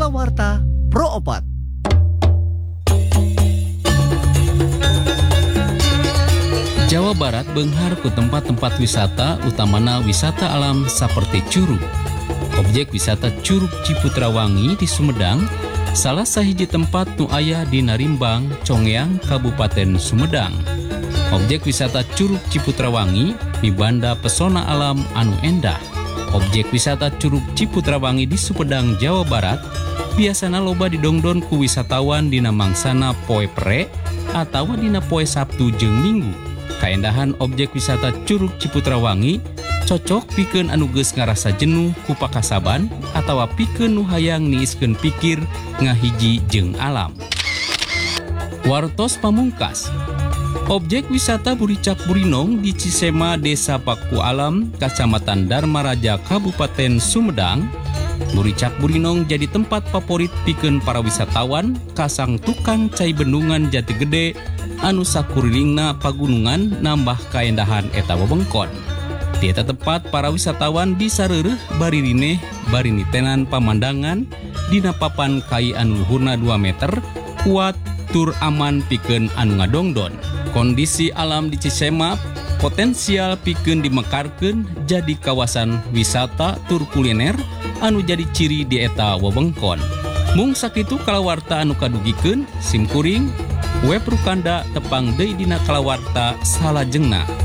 Kalawarta Pro Opat. Jawa Barat beunghar ku tempat-tempat wisata utamana wisata alam saperti Curug. Objek wisata Curug Ciputrawangi di Sumedang salah sahiji tempat nu aya di Narimbang, Congeyang, Kabupaten Sumedang. Objek wisata Curug Ciputrawangi mibanda pesona alam anu endah. Objek wisata Curug Ciputrawangi di Sumedang, Jawa Barat biasana loba didongdon ku wisatawan dina mangsana poe Pere atawa dina poe Sabtu jeung Minggu. Kaendahan objek wisata Curug Ciputrawangi cocok pikeun anu geus ngarasa jenuh ku pakasaban atawa pikeun nu hayang niiskeun pikir ngahiji jeung alam. Wartos pamungkas. Objek wisata Buricak Burinong di Cisema Desa Paku Alam, Kacamatan Dharmaraja, Kabupaten Sumedang. Buricak Burinong jadi tempat favorit pikeun para wisatawan kasang tukang cai bendungan Jati Gede anu sakurilingna pagunungan nambah kaendahan eta wewengkon. Di eta tempat para wisatawan bisa reureuh bari rineh bari nitenan pamandangan dina papan kai anu luhurna 2 meter kuat tur aman pikeun anu ngadongdon. Kondisi alam di Cisema potensial pikeun dimekarkeun jadi kawasan wisata tur kuliner anu jadi ciri di eta wewengkon. Mung sakitu kalawarta anu kadugikeun simkuring web Rukanda tepang deui dina kalawarta salajengna.